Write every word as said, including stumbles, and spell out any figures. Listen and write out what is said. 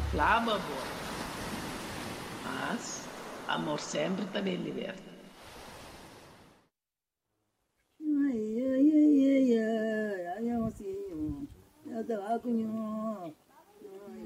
Flama, boa. Mas amor sempre também liberta. Ai, ai, ai, ai, ai, 안녕하세요. 나도 하군요.